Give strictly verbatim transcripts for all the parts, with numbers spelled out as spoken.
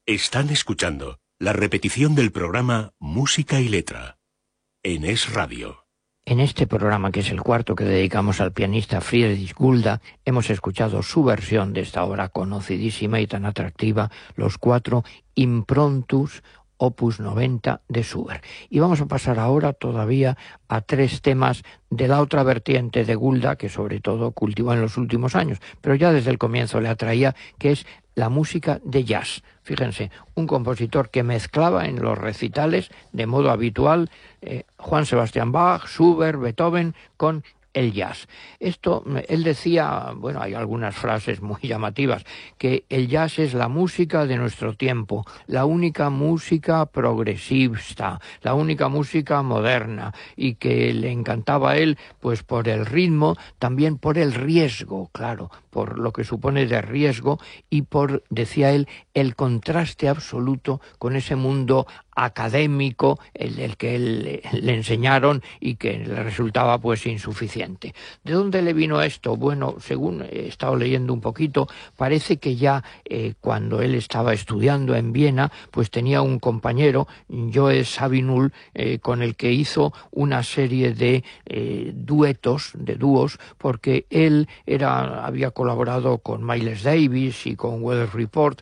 Están escuchando la repetición del programa Música y Letra en Es Radio. En este programa, que es el cuarto que dedicamos al pianista Friedrich Gulda, hemos escuchado su versión de esta obra conocidísima y tan atractiva, los cuatro Improntus, opus noventa de Schubert. Y vamos a pasar ahora todavía a tres temas de la otra vertiente de Gulda, que sobre todo cultivó en los últimos años, pero ya desde el comienzo le atraía, que es la música de jazz. Fíjense, un compositor que mezclaba en los recitales de modo habitual eh, Juan Sebastián Bach, Schubert, Beethoven con el jazz. Esto, él decía, bueno, hay algunas frases muy llamativas, que el jazz es la música de nuestro tiempo, la única música progresista, la única música moderna, y que le encantaba a él, pues por el ritmo, también por el riesgo, claro, por lo que supone de riesgo, y por, decía él, el contraste absoluto con ese mundo académico, el, el que él, le enseñaron y que le resultaba pues insuficiente. ¿De dónde le vino esto? Bueno, según he estado leyendo un poquito, parece que ya eh, cuando él estaba estudiando en Viena, pues tenía un compañero, Joe Zawinul, eh, con el que hizo una serie de eh, duetos, de dúos, porque él era, había colaborado con Miles Davis y con Weather Report,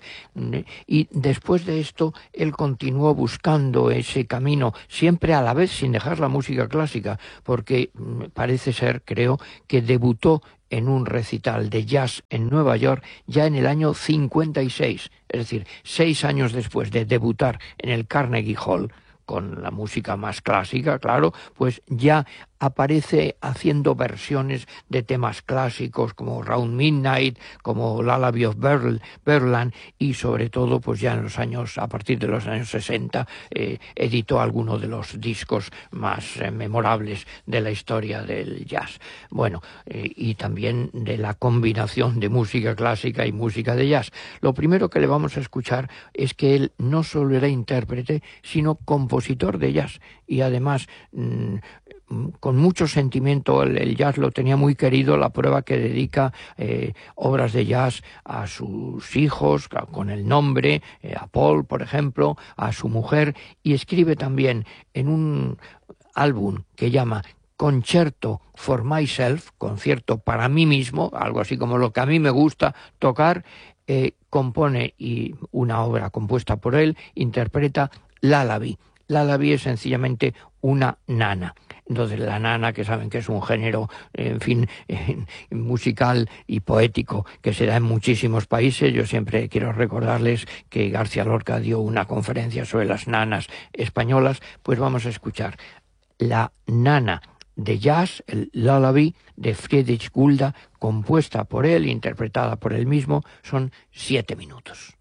y después de esto él continuó buscando buscando ese camino, siempre a la vez sin dejar la música clásica, porque parece ser, creo, que debutó en un recital de jazz en Nueva York ya en el año cincuenta y seis, es decir, seis años después de debutar en el Carnegie Hall, con la música más clásica, claro, pues ya aparece haciendo versiones de temas clásicos como Round Midnight, como Lullaby of Berlin, y sobre todo pues ya en los años, a partir de los años sesenta, eh, editó algunos de los discos más eh, memorables de la historia del jazz. Bueno, eh, y también de la combinación de música clásica y música de jazz. Lo primero que le vamos a escuchar es que él no solo era intérprete, sino compositor de jazz, y además mmm, con mucho sentimiento. El, el jazz lo tenía muy querido, la prueba que dedica eh, obras de jazz a sus hijos, con el nombre, eh, a Paul, por ejemplo, a su mujer, y escribe también en un álbum que llama Concerto for Myself, concierto para mí mismo, algo así como lo que a mí me gusta tocar, eh, compone y una obra compuesta por él, interpreta Lullaby. Lullaby es sencillamente una nana. Entonces la nana, que saben que es un género, en fin, eh, musical y poético que se da en muchísimos países. Yo siempre quiero recordarles que García Lorca dio una conferencia sobre las nanas españolas. Pues vamos a escuchar la nana de jazz, el Lullaby de Friedrich Gulda, compuesta por él, interpretada por él mismo. Son siete minutos.